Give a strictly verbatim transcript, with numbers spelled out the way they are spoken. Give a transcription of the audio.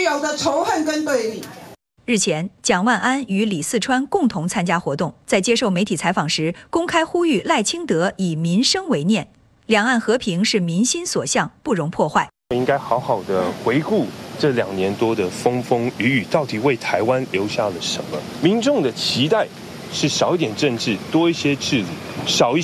有的仇恨跟对立。 日前，蒋万安与李四川共同参加活动，在接受媒体采访时，公开呼吁赖清德以民生为念，两岸和平是民心所向，不容破坏。 应该好好的回顾这两年多的风风雨雨，到底为台湾留下了什么？民众的期待是少一点政治，多一些治理，少一